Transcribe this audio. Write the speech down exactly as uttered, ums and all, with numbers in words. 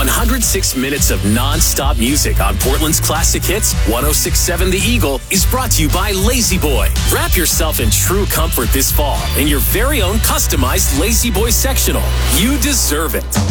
one hundred six minutes of non-stop music on Portland's classic hits. one oh six point seven The Eagle is brought to you by Lazy Boy. Wrap yourself in true comfort this fall in your very own customized Lazy Boy sectional. You deserve it.